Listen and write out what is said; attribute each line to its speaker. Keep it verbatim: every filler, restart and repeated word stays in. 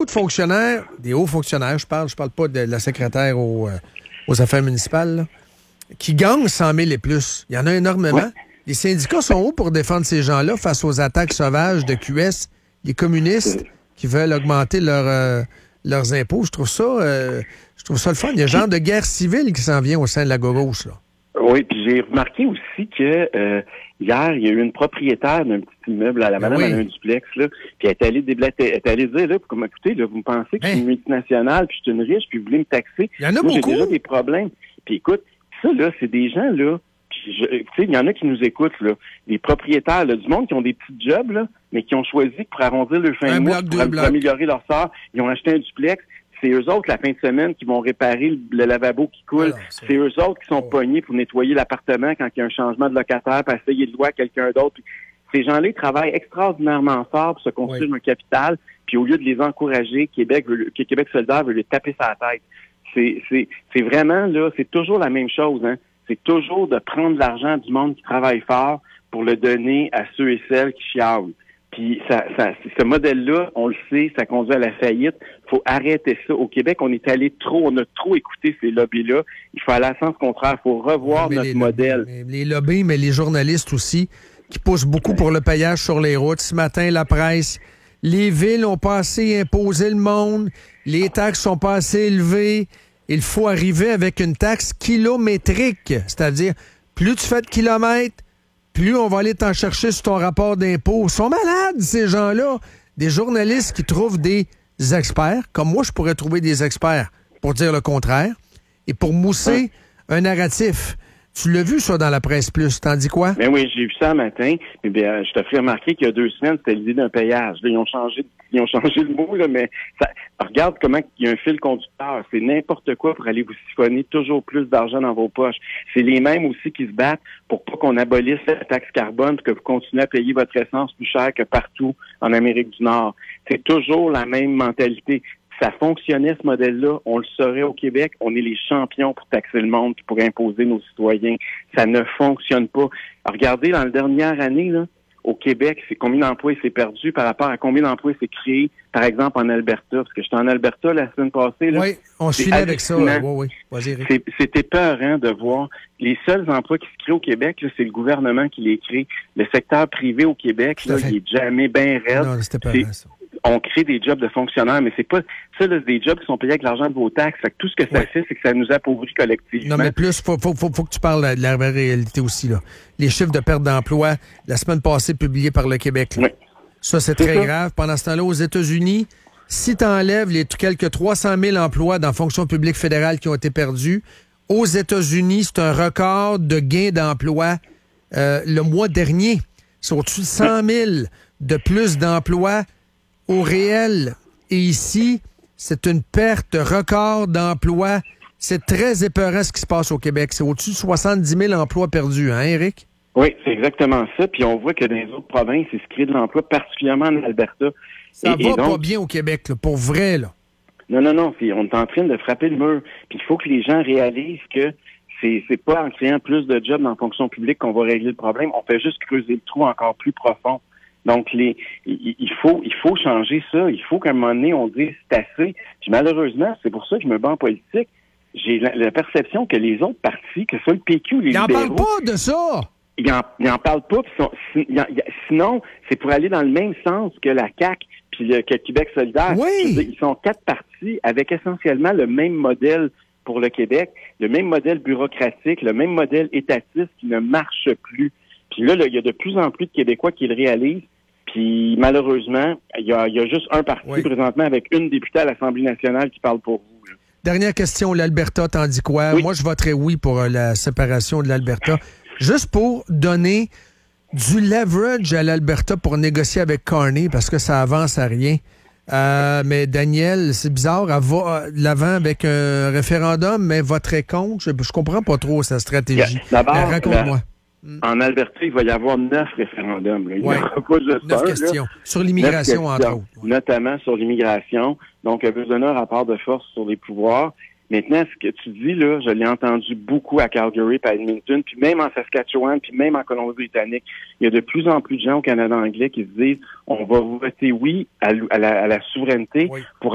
Speaker 1: de fonctionnaires, des hauts fonctionnaires, je parle, je parle pas de la secrétaire aux, euh, aux affaires municipales, là, qui gagnent cent mille et plus. Il y en a énormément. Ouais. Les syndicats sont hauts pour défendre ces gens-là face aux attaques sauvages de Q S, les communistes qui veulent augmenter leur, euh, leurs impôts. Je trouve ça euh, je trouve ça le fun. Il y a un genre de guerre civile qui s'en vient au sein de la gauche, là.
Speaker 2: Oui, puis j'ai remarqué aussi que euh, hier, il y a eu une propriétaire d'un petit immeuble à la
Speaker 1: ben
Speaker 2: madame,
Speaker 1: oui.
Speaker 2: elle a un duplex, là, puis elle est allée déblater, elle est allée dire, là, comme écoutez, là, vous me pensez que je suis une multinationale, puis je suis une riche, puis vous voulez me taxer.
Speaker 1: Il y en a
Speaker 2: Moi,
Speaker 1: beaucoup.
Speaker 2: J'ai déjà des problèmes. Puis écoute, ça, là, c'est des gens, là, tu sais, il y en a qui nous écoutent, là, des propriétaires, là, du monde qui ont des petits jobs, là, mais qui ont choisi que pour arrondir leur fin
Speaker 1: un
Speaker 2: de mois,
Speaker 1: bloc,
Speaker 2: pour, pour
Speaker 1: blocs.
Speaker 2: améliorer leur sort, ils ont acheté un duplex. C'est eux autres, la fin de semaine, qui vont réparer le, le lavabo qui coule. Alors, c'est... c'est eux autres qui sont oh. pognés pour nettoyer l'appartement quand il y a un changement de locataire, pour essayer de louer à quelqu'un d'autre. Puis, ces gens-là, ils travaillent extraordinairement fort pour se construire oui. un capital. Puis au lieu de les encourager, Québec veut, Québec solidaire veut les taper sa tête. C'est, c'est, c'est vraiment, là, c'est toujours la même chose, hein. C'est toujours de prendre l'argent du monde qui travaille fort pour le donner à ceux et celles qui chialent. Puis ça, ça, ce modèle-là, on le sait, ça conduit à la faillite. Il faut arrêter ça. Au Québec, on est allé trop, on a trop écouté ces lobbies-là. Il faut aller à sens contraire. Il faut revoir
Speaker 1: mais
Speaker 2: notre
Speaker 1: les
Speaker 2: modèle.
Speaker 1: Lobbies, les lobbies, mais les journalistes aussi, qui poussent beaucoup pour le payage sur les routes. Ce matin, la presse, les villes ont pas assez imposé le monde, les taxes sont pas assez élevées. Il faut arriver avec une taxe kilométrique, c'est-à-dire plus tu fais de kilomètres, plus on va aller t'en chercher sur ton rapport d'impôt. Ils sont malades, ces gens-là. Des journalistes qui trouvent des experts, comme moi, je pourrais trouver des experts pour dire le contraire, et pour mousser un narratif. Tu l'as vu, ça, dans la presse plus. T'en dis quoi?
Speaker 2: Ben oui, j'ai vu ça un matin. Mais bien, je te ferai remarquer qu'il y a deux semaines, c'était l'idée d'un payage. Là, ils ont changé, ils ont changé le mot, là, mais ça, regarde comment il y a un fil conducteur. C'est n'importe quoi pour aller vous siphonner toujours plus d'argent dans vos poches. C'est les mêmes aussi qui se battent pour pas qu'on abolisse la taxe carbone, pour que vous continuez à payer votre essence plus cher que partout en Amérique du Nord. C'est toujours la même mentalité. Ça fonctionnait, ce modèle-là. On le saurait au Québec. On est les champions pour taxer le monde et pour imposer nos citoyens. Ça ne fonctionne pas. Alors, regardez, dans la dernière année, là, au Québec, c'est combien d'emplois s'est perdu par rapport à combien d'emplois s'est créé, par exemple, en Alberta. Parce que j'étais en Alberta la semaine passée. Là,
Speaker 1: oui, on se filait avec ça. Oui, oui. Vas-y,
Speaker 2: c'est, c'est épeurant de voir. Les seuls emplois qui se créent au Québec, là, c'est le gouvernement qui les crée. Le secteur privé au Québec, là, il est jamais bien raide.
Speaker 1: Non, c'était pas vrai, ça.
Speaker 2: On crée des jobs de fonctionnaires, mais c'est pas ça, là, c'est des jobs qui sont payés avec l'argent de vos taxes. Fait que tout ce que ça oui. fait, c'est que ça nous appauvrit collectivement.
Speaker 1: Non, mais plus, faut, faut, faut, faut que tu parles de la vraie réalité aussi, là. Les chiffres de perte d'emploi, la semaine passée, publiés par le Québec, là. Oui. Ça, c'est, c'est très ça. grave. Pendant ce temps-là, aux États-Unis, si tu enlèves les quelques trois cent mille emplois dans la fonction publique fédérale qui ont été perdus, aux États-Unis, c'est un record de gains d'emploi euh, le mois dernier. C'est au-dessus de cent mille de plus d'emplois au réel. Et ici, c'est une perte record d'emplois. C'est très épeurant ce qui se passe au Québec. C'est au-dessus de soixante-dix mille emplois perdus, hein, Éric?
Speaker 2: Oui, c'est exactement ça. Puis on voit que dans les autres provinces, il se crée de l'emploi, particulièrement en Alberta.
Speaker 1: Ça
Speaker 2: et,
Speaker 1: va
Speaker 2: et donc,
Speaker 1: pas bien au Québec, là, pour vrai, là.
Speaker 2: Non, non, non. On est en train de frapper le mur. Puis il faut que les gens réalisent que c'est, c'est pas en créant plus de jobs dans la fonction publique qu'on va régler le problème. On fait juste creuser le trou encore plus profond. Donc, les, il, il faut, il faut changer ça. Il faut qu'à un moment donné, on dise c'est assez. Puis malheureusement, c'est pour ça que je me bats en politique. J'ai la, la perception que les autres partis, que ce soit le P Q ou les
Speaker 1: ils
Speaker 2: libéraux...
Speaker 1: Ils n'en parlent pas de ça!
Speaker 2: Ils en, ils en parlent pas. Puis sont, ils en, sinon, c'est pour aller dans le même sens que la C A Q puis le, que Québec solidaire.
Speaker 1: Oui!
Speaker 2: Dire, ils sont quatre partis avec essentiellement le même modèle pour le Québec, le même modèle bureaucratique, le même modèle étatiste qui ne marche plus. Puis là, là, il y a de plus en plus de Québécois qui le réalisent. Puis malheureusement, il y a, il y a juste un parti oui. présentement avec une députée à l'Assemblée nationale qui parle pour vous. Là.
Speaker 1: Dernière question, l'Alberta, t'en dis quoi? Oui. Moi, je voterais oui pour euh, la séparation de l'Alberta. Juste pour donner du leverage à l'Alberta pour négocier avec Carney, parce que ça avance à rien. Euh, mais Daniel, c'est bizarre, elle va de l'avant avec un référendum, mais voterait contre. Je, je comprends pas trop sa stratégie.
Speaker 2: Yeah. D'abord,
Speaker 1: mais raconte-moi.
Speaker 2: La... En Alberta, il va y avoir neuf référendums. Là. Il
Speaker 1: ouais.
Speaker 2: n'y aura pas juste
Speaker 1: neuf
Speaker 2: un,
Speaker 1: questions.
Speaker 2: Là.
Speaker 1: Sur l'immigration,
Speaker 2: neuf
Speaker 1: entre autres.
Speaker 2: Ouais. Notamment sur l'immigration. Donc, elle veut donner un rapport de force sur les pouvoirs. Maintenant, ce que tu dis, là, je l'ai entendu beaucoup à Calgary, puis à Edmonton, puis même en Saskatchewan, puis même en Colombie-Britannique. Il y a de plus en plus de gens au Canada anglais qui se disent on va voter oui à, à, la, à la souveraineté oui. pour